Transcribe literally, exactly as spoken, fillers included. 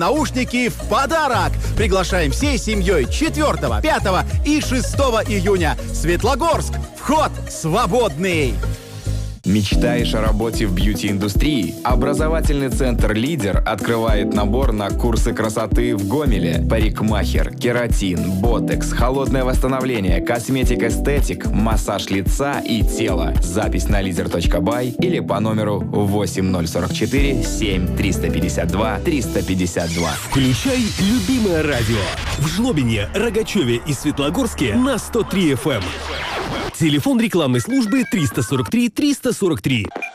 Наушники в подарок! Приглашаем всей семьей четвёртого, пятого и шестого июня. Светлогорск. Вход свободный! Мечтаешь о работе в бьюти-индустрии? Образовательный центр «Лидер» открывает набор на курсы красоты в Гомеле. Парикмахер, кератин, ботекс, холодное восстановление, косметик-эстетик, массаж лица и тела. Запись на лидер точка бай или по номеру восемь ноль сорок четыре семь триста пятьдесят два триста пятьдесят два. Включай любимое радио. В Жлобине, Рогачеве и Светлогорске на сто три эф эм. Телефон рекламной службы триста сорок три триста сорок три.